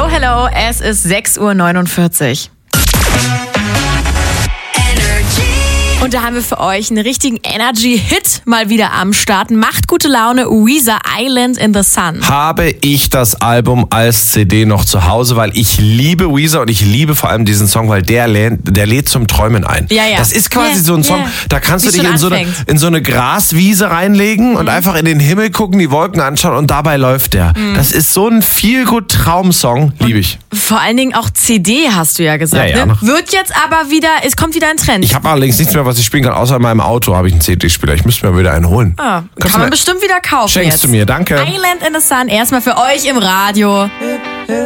Hello, hello, es ist 6:49 Uhr. Und da haben wir für euch einen richtigen Energy-Hit mal wieder am Start. Macht gute Laune, Weezer, Island in the Sun. Habe ich das Album als CD noch zu Hause, weil ich liebe Weezer und ich liebe vor allem diesen Song, weil der lädt zum Träumen ein. Ja. Das ist quasi so ein Song, da kannst du Wie dich in so eine Graswiese reinlegen und einfach in den Himmel gucken, die Wolken anschauen und dabei läuft der. Das ist so ein Feel-Good-Traum-Song, liebe ich. Vor allen Dingen auch CD, hast du ja gesagt. Ja. Ne? Wird jetzt aber wieder, es kommt wieder ein Trend. Ich habe allerdings nichts mehr, was ich spielen kann, außer in meinem Auto habe ich einen CD-Spieler. Ich müsste mir wieder einen holen. Kann man bestimmt wieder kaufen. Schenkst jetzt. du mir, danke. Island in the Sun, erstmal für euch im Radio.